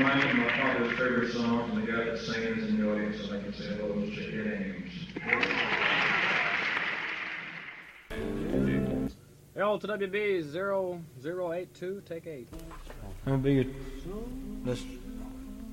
remind me of my father's favorite songs, and the guy that's singing is in the audience, so I can say hello to Chicken Ames. Harold to WB 0082, take 8. That'd be good. Let's